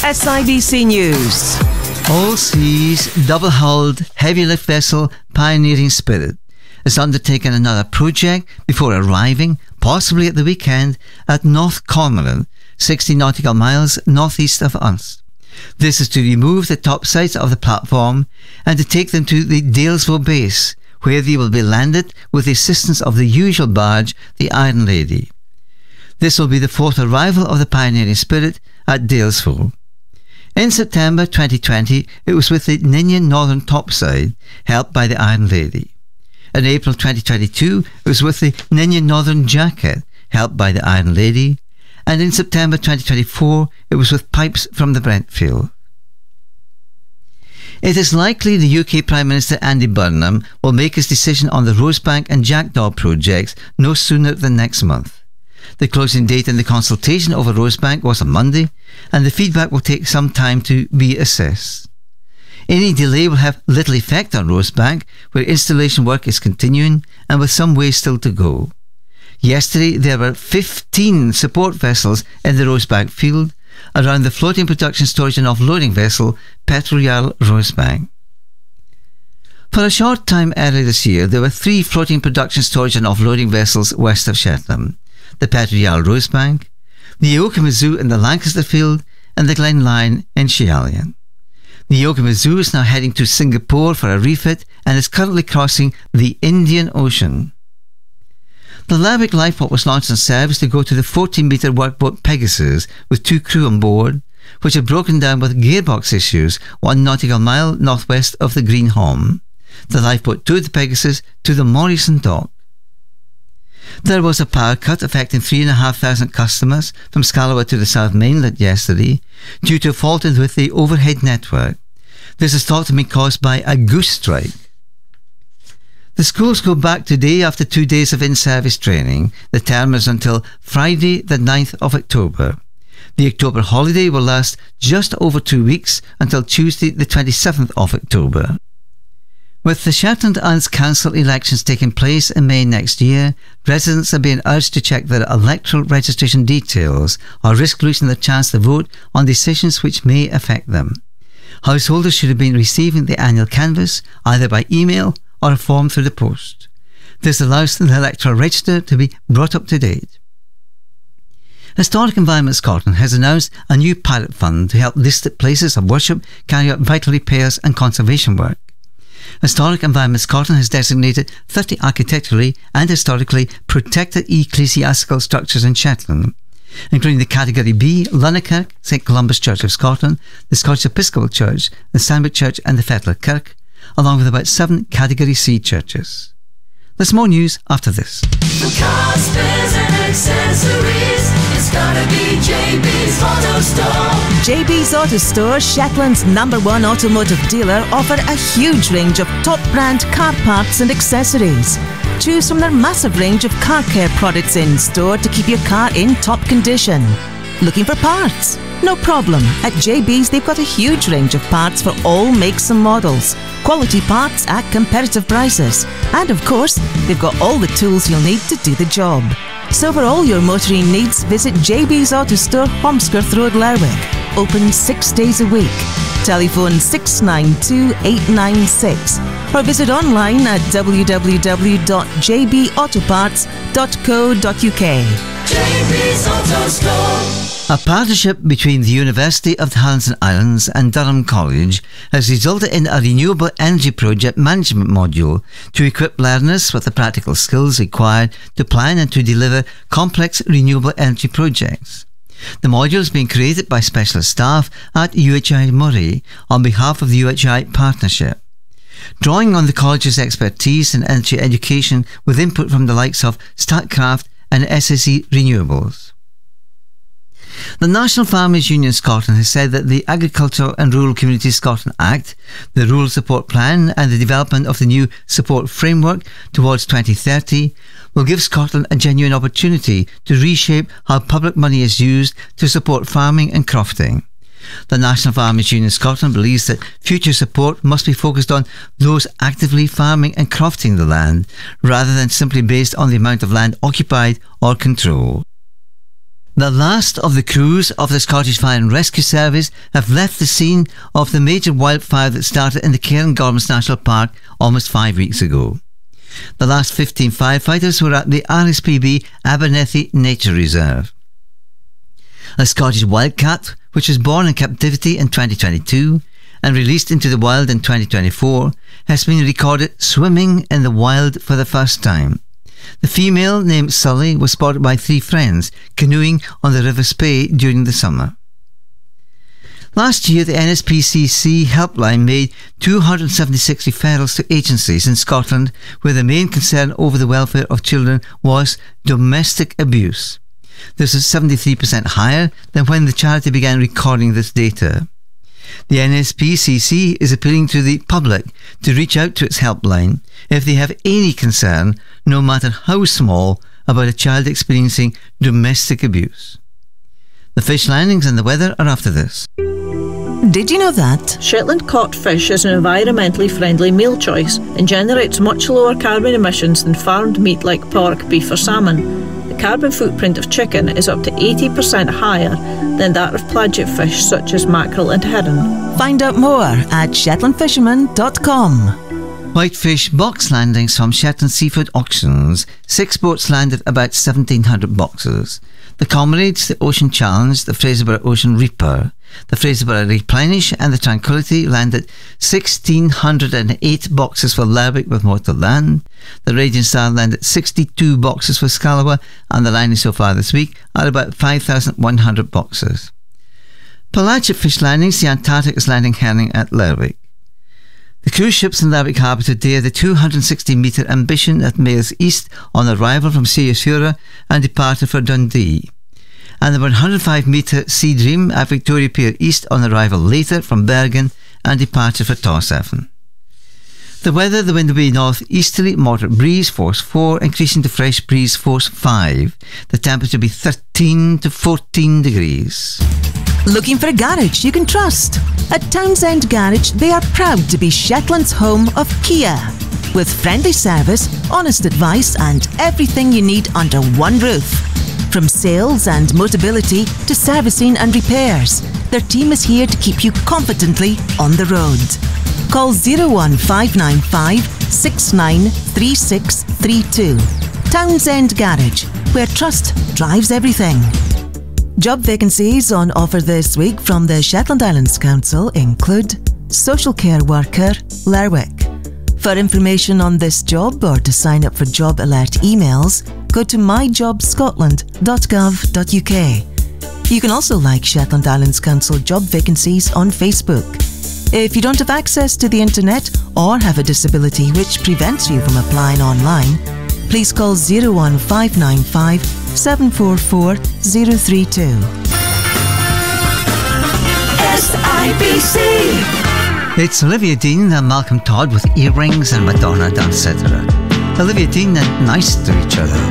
SIBC News. All seas double-hulled heavy lift vessel Pioneering Spirit has undertaken another project before arriving, possibly at the weekend, at North Cormorant, 60 nautical miles northeast of us. This is to remove the topsides of the platform and to take them to the Dalesville base, where they will be landed with the assistance of the usual barge, the Iron Lady. This will be the fourth arrival of the Pioneering Spirit at Dalesville. In September 2020, it was with the Ninian Northern topside, helped by the Iron Lady. In April 2022, it was with the Ninian Northern jacket, helped by the Iron Lady. And in September 2024, it was with pipes from the Brentfield. It is likely the UK Prime Minister Andy Burnham will make his decision on the Rosebank and Jackdaw projects no sooner than next month. The closing date in the consultation over Rosebank was on Monday, and the feedback will take some time to be assessed. Any delay will have little effect on Rosebank, where installation work is continuing and with some way still to go. Yesterday there were 15 support vessels in the Rosebank field around the floating production, storage and offloading vessel Petrojarl Rosebank. For a short time earlier this year, there were 3 floating production, storage and offloading vessels west of Shetland: the Petrojarl Rosebank, the Yokohama Zoo in the Lancaster field, and the Glen Lyon in Schehallion. The Yokohama Zoo is now heading to Singapore for a refit and is currently crossing the Indian Ocean. The Lerwick Lifeboat was launched on service to go to the 14-metre workboat Pegasus with 2 crew on board, which had broken down with gearbox issues 1 nautical mile northwest of the Green Holm. The lifeboat towed the Pegasus to the Morrison dock. There was a power cut affecting 3,500 customers from Scalawag to the South Mainland yesterday due to a fault with the overhead network. This is thought to be caused by a goose strike. The schools go back today after 2 days of in-service training. The term is until Friday the 9th of October. The October holiday will last just over 2 weeks until Tuesday the 27th of October. With the Shetland Islands Council elections taking place in May next year, residents are being urged to check their electoral registration details or risk losing their chance to vote on decisions which may affect them. Householders should have been receiving the annual canvass either by email or a form through the post. This allows the electoral register to be brought up to date. Historic Environment Scotland has announced a new pilot fund to help listed places of worship carry out vital repairs and conservation work. Historic Environment Scotland has designated 30 architecturally and historically protected ecclesiastical structures in Shetland, including the Category B, Lunnakirk, St Columba's Church of Scotland, the Scottish Episcopal Church, the Sandwick Church and the Fetlar Kirk, along with about 7 Category C churches. There's more news after this. For cars, spares and accessories, it's gotta be JB's Auto Store. JB's Auto Store, Shetland's #1 automotive dealer, offer a huge range of top brand car parts and accessories. Choose from their massive range of car care products in store to keep your car in top condition. Looking for parts? No problem. At JB's they've got a huge range of parts for all makes and models. Quality parts at competitive prices. And of course, they've got all the tools you'll need to do the job. So for all your motoring needs, visit JB's Auto Store, Holmskirth Road, Lerwick. Open 6 days a week. Telephone 692 896 or visit online at www.jbautoparts.co.uk. JB's Auto Store. A partnership between the University of the Highlands and Islands and Durham College has resulted in a renewable energy project management module to equip learners with the practical skills required to plan and to deliver complex renewable energy projects. The module is being created by specialist staff at UHI Moray on behalf of the UHI partnership. Drawing on the college's expertise in energy education with input from the likes of Statkraft and SSE Renewables. The National Farmers Union Scotland has said that the Agricultural and Rural Communities Scotland Act, the Rural Support Plan and the development of the new support framework towards 2030 will give Scotland a genuine opportunity to reshape how public money is used to support farming and crofting. The National Farmers Union Scotland believes that future support must be focused on those actively farming and crofting the land, rather than simply based on the amount of land occupied or controlled. The last of the crews of the Scottish Fire and Rescue Service have left the scene of the major wildfire that started in the Cairngorms National Park almost 5 weeks ago. The last 15 firefighters were at the RSPB Abernethy Nature Reserve. A Scottish wildcat, which was born in captivity in 2022 and released into the wild in 2024, has been recorded swimming in the wild for the first time. The female, named Sully, was spotted by 3 friends canoeing on the River Spey during the summer. Last year, the NSPCC helpline made 276 referrals to agencies in Scotland where the main concern over the welfare of children was domestic abuse. This is 73% higher than when the charity began recording this data. The NSPCC is appealing to the public to reach out to its helpline if they have any concern, no matter how small, about a child experiencing domestic abuse. The fish landings and the weather are after this. Did you know that Shetland caught fish is an environmentally friendly meal choice and generates much lower carbon emissions than farmed meat like pork, beef or salmon? The carbon footprint of chicken is up to 80% higher than that of pelagic fish such as mackerel and herring. Find out more at shetlandfisherman.com. Whitefish box landings from Shetland Seafood Auctions. 6 boats landed about 1,700 boxes. The Comrades, the Ocean Challenge, the Fraserburgh Ocean Reaper, the Fraserburgh Replenish and the Tranquility landed 1,608 boxes for Lerwick with more to land. The Raging Star landed 62 boxes for Scallowa, and the landings so far this week are about 5,100 boxes. Pelagic fish landings, the Antarctic is landing herring at Lerwick. The cruise ships in Lerwick Harbour today are the 260-metre Ambition at Mayors East on arrival from Siriusura and departed for Dundee, and the 105-metre Sea Dream at Victoria Pier East on arrival later from Bergen and departed for Tórshavn. The weather, the wind will be north-easterly, moderate breeze, force 4, increasing to fresh breeze, force 5. The temperature will be 13 to 14 degrees. Looking for a garage you can trust? At Townsend Garage, they are proud to be Shetland's home of Kia. With friendly service, honest advice and everything you need under one roof. From sales and mobility to servicing and repairs, their team is here to keep you confidently on the road. Call 01595 693632. Townsend Garage, where trust drives everything. Job vacancies on offer this week from the Shetland Islands Council include Social Care Worker, Lerwick. For information on this job or to sign up for job alert emails, go to myjobscotland.gov.uk. You can also like Shetland Islands Council job vacancies on Facebook. If you don't have access to the internet or have a disability which prevents you from applying online, please call 01595 744 032. SIBC. It's Olivia Dean and Malcolm Todd with Earrings and Madonna, etc. Olivia Dean and Nice to Each Other.